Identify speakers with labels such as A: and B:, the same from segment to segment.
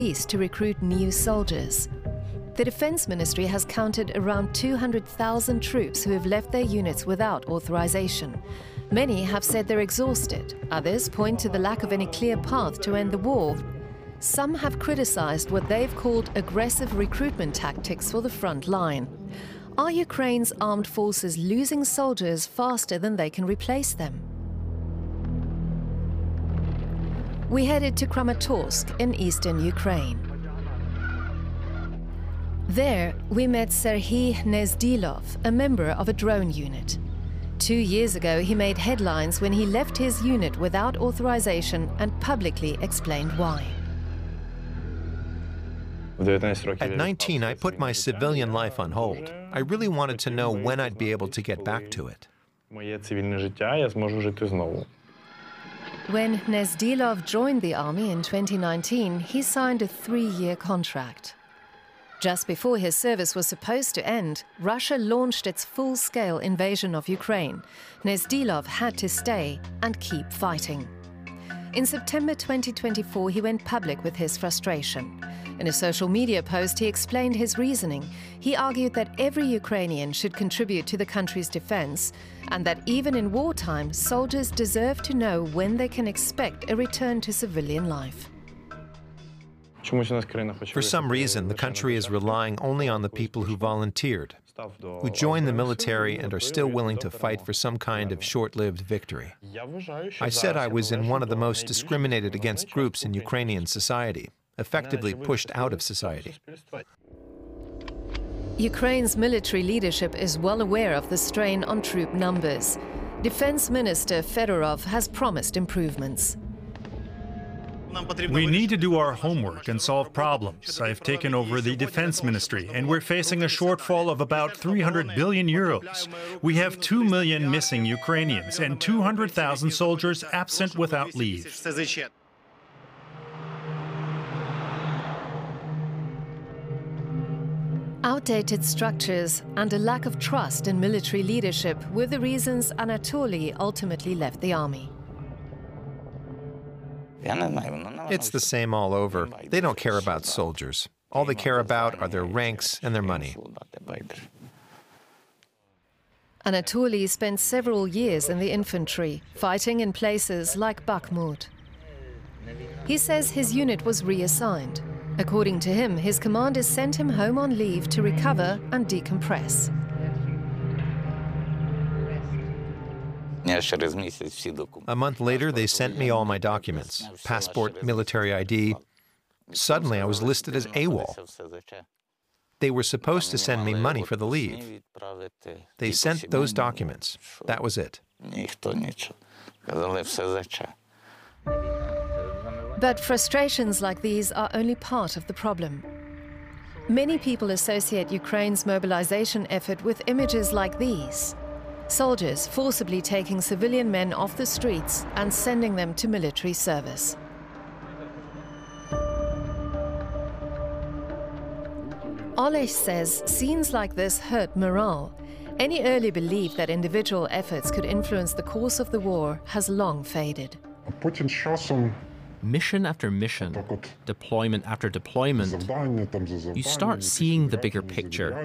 A: East to recruit new soldiers. The Defense Ministry has counted around 200,000 troops who have left their units without authorization. Many have said they're exhausted. Others point to the lack of any clear path to end the war. Some have criticized what they've called aggressive recruitment tactics for the front line. Are Ukraine's armed forces losing soldiers faster than they can replace them? We headed to Kramatorsk in eastern Ukraine. There, we met Serhiy Nezdylov, a member of a drone unit. 2 years ago, he made headlines when he left his unit without authorization and publicly explained why.
B: At 19, I put my civilian life on hold. I really wanted to know when I'd be able to get back to it.
A: When Nezdylov joined the army in 2019, he signed a 3-year contract. Just before his service was supposed to end, Russia launched its full-scale invasion of Ukraine. Nezdylov had to stay and keep fighting. In September 2024, he went public with his frustration. In a social media post, he explained his reasoning. He argued that every Ukrainian should contribute to the country's defense, and that even in wartime, soldiers deserve to know when they can expect a return to civilian life.
B: For some reason, the country is relying only on the people who volunteered, who joined the military and are still willing to fight for some kind of short-lived victory. I said I was in one of the most discriminated against groups in Ukrainian society, effectively pushed out of society.
A: Ukraine's military leadership is well aware of the strain on troop numbers. Defense Minister Fedorov has promised improvements.
C: We need to do our homework and solve problems. I've taken over the Defense Ministry, and we're facing a shortfall of about 300 billion euros. We have 2 million missing Ukrainians and 200,000 soldiers absent without leave.
A: Outdated structures and a lack of trust in military leadership were the reasons Anatoly ultimately left the army.
B: It's the same all over. They don't care about soldiers. All they care about are their ranks and their money.
A: Anatoly spent several years in the infantry, fighting in places like Bakhmut. He says his unit was reassigned. According to him, his commanders sent him home on leave to recover and decompress.
B: A month later, they sent me all my documents, passport, military ID. Suddenly, I was listed as AWOL. They were supposed to send me money for the leave. They sent those documents. That was it.
A: But frustrations like these are only part of the problem. Many people associate Ukraine's mobilization effort with images like these. Soldiers forcibly taking civilian men off the streets and sending them to military service. Oleh says scenes like this hurt morale. Any early belief that individual efforts could influence the course of the war has long faded.
D: Mission after mission, deployment after deployment, you start seeing the bigger picture.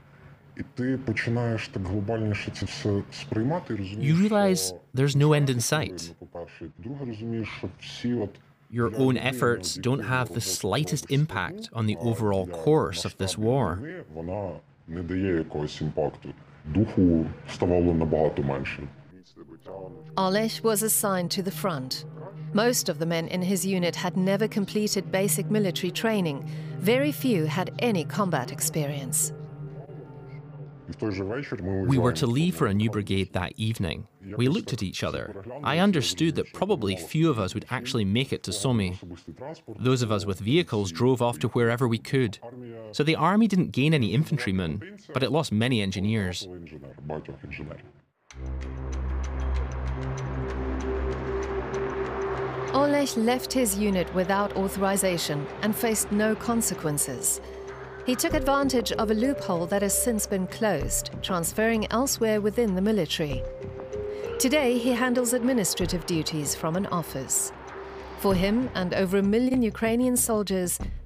D: You realize there's no end in sight. Your own efforts don't have the slightest impact on the overall course of this war.
A: Oleh was assigned to the front. Most of the men in his unit had never completed basic military training. Very few had any combat experience.
D: We were to leave for a new brigade that evening. We looked at each other. I understood that probably few of us would actually make it to Sumy. Those of us with vehicles drove off to wherever we could. So the army didn't gain any infantrymen, but it lost many engineers.
A: Oleh left his unit without authorization and faced no consequences. He took advantage of a loophole that has since been closed, transferring elsewhere within the military. Today, he handles administrative duties from an office. For him and over 1 million Ukrainian soldiers,